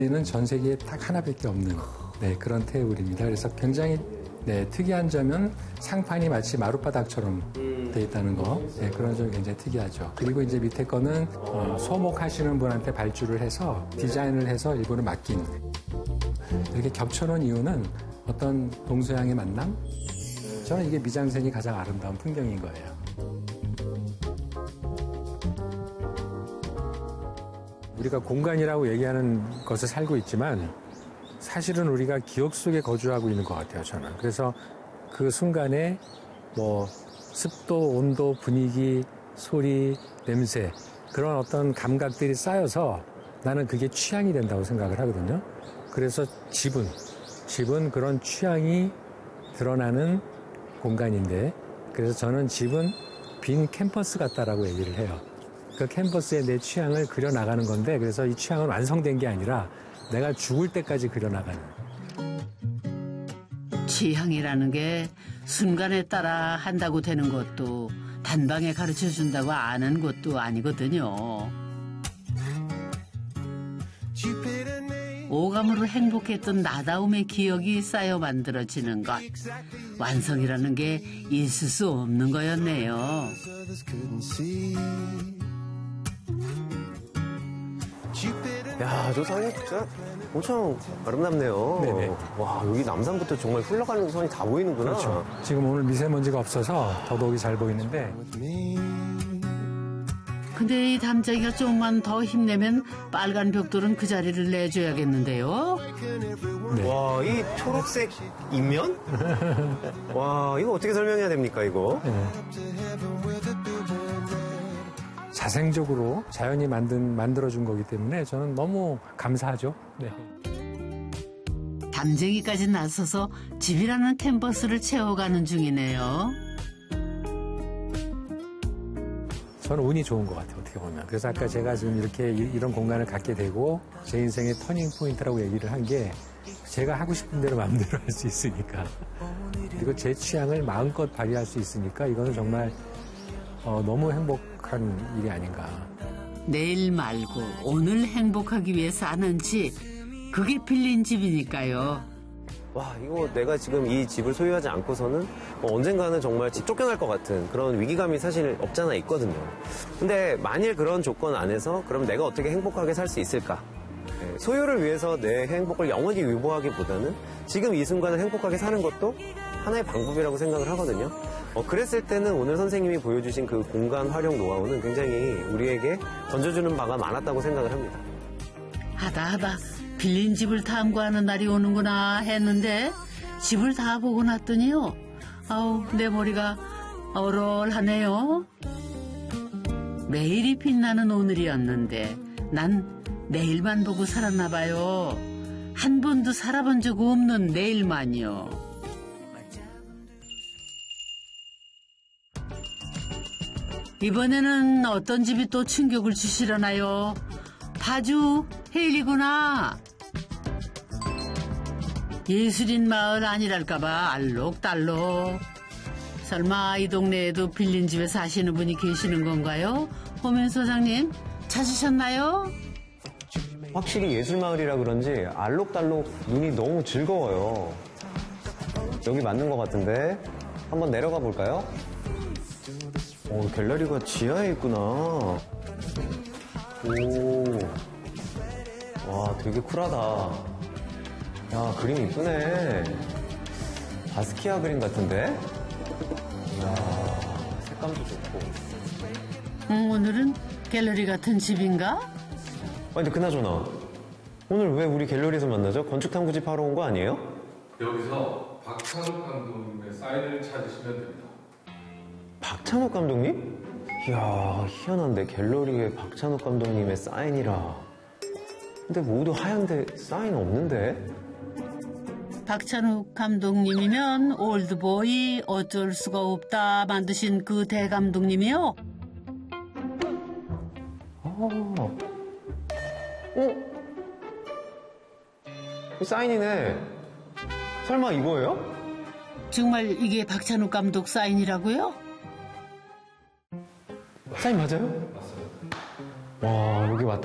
는 전 세계에 딱 하나밖에 없는 그런 테이블입니다. 그래서 굉장히 특이한 점은 상판이 마치 마룻바닥처럼 돼 있다는 거. 그런 점이 굉장히 특이하죠. 그리고 이제 밑에 거는 소목하시는 분한테 발주를 해서 디자인을 해서 일부러 맡긴. 이렇게 겹쳐놓은 이유는 어떤 동서양의 만남? 저는 이게 미장센이 가장 아름다운 풍경인 거예요. 우리가 공간이라고 얘기하는 것을 살고 있지만 사실은 우리가 기억 속에 거주하고 있는 것 같아요, 저는. 그래서 그 순간에 뭐 습도, 온도, 분위기, 소리, 냄새 그런 어떤 감각들이 쌓여서 나는 그게 취향이 된다고 생각을 하거든요. 그래서 집은 그런 취향이 드러나는 공간인데 그래서 저는 집은 빈 캔버스 같다라고 얘기를 해요. 그 캔버스에 내 취향을 그려나가는 건데 그래서 이 취향은 완성된 게 아니라 내가 죽을 때까지 그려나가는. 취향이라는 게 순간에 따라 한다고 되는 것도 단방에 가르쳐준다고 아는 것도 아니거든요. 오감으로 행복했던 나다움의 기억이 쌓여 만들어지는 것. 완성이라는 게 있을 수 없는 거였네요. 야, 저 산이 진짜 엄청 아름답네요. 네네. 와, 여기 남산부터 정말 흘러가는 선이 다 보이는구나. 그렇죠. 지금 오늘 미세먼지가 없어서 더더욱이 잘 보이는데. 근데 이 담장이가 조금만 더 힘내면 빨간 벽돌은 그 자리를 내줘야겠는데요. 네. 와, 이 초록색 인면? 와, 이거 어떻게 설명해야 됩니까, 이거? 자생적으로 자연이 만들어준 거기 때문에 저는 너무 감사하죠. 네. 담쟁이까지 나서서 집이라는 캔버스를 채워가는 중이네요. 저는 운이 좋은 것 같아요, 어떻게 보면. 그래서 아까 제가 지금 이렇게 이런 공간을 갖게 되고 제 인생의 터닝 포인트라고 얘기를 한 게 제가 하고 싶은 대로 마음대로 할 수 있으니까. 그리고 제 취향을 마음껏 발휘할 수 있으니까 이거는 정말 너무 행복한 일이 아닌가. 내일 말고 오늘 행복하기 위해 사는 집. 그게 빌린 집이니까요. 와, 이거 내가 지금 이 집을 소유하지 않고서는 언젠가는 정말 집 쫓겨날 것 같은 그런 위기감이 사실 없잖아 있거든요. 근데 만일 그런 조건 안에서 그럼 내가 어떻게 행복하게 살 수 있을까? 소유를 위해서 내 행복을 영원히 유보하기보다는 지금 이 순간을 행복하게 사는 것도 하나의 방법이라고 생각을 하거든요. 그랬을 때는 오늘 선생님이 보여주신 그 공간 활용 노하우는 굉장히 우리에게 던져주는 바가 많았다고 생각을 합니다. 하다 빌린 집을 탐구하는 날이 오는구나 했는데 집을 다 보고 났더니요. 아우, 내 머리가 얼얼하네요. 매일이 빛나는 오늘이었는데 난 내일만 보고 살았나 봐요. 한 번도 살아본 적 없는 내일만요. 이번에는 어떤 집이 또 충격을 주시려나요? 파주 헤일이구나. 예술인 마을 아니랄까봐 알록달록. 설마 이 동네에도 빌린 집에 사시는 분이 계시는 건가요? 호면 소장님 찾으셨나요? 확실히 예술마을이라 그런지 알록달록 눈이 너무 즐거워요. 여기 맞는 것 같은데 한번 내려가 볼까요? 갤러리가 지하에 있구나. 오, 와, 되게 쿨하다. 야, 그림 이쁘네. 바스키아 그림 같은데? 이야, 색감도 좋고. 오늘은 갤러리 같은 집인가? 근데 그나저나 오늘 왜 우리 갤러리에서 만나죠? 건축탐구집 하러 온 거 아니에요? 여기서 박찬욱 감독님의 사인을 찾으시면 됩니다. 박찬욱 감독님? 이야, 희한한데 갤러리에 박찬욱 감독님의 사인이라. 근데 모두 하얀데 사인 없는데? 박찬욱 감독님이면 올드보이 어쩔 수가 없다 만드신 그 대감독님이요? 사인이네. 설마 이거예요? 정말 이게 박찬욱 감독 사인이라고요? 사인 맞아요? 맞아요. 와, 여기 왔다.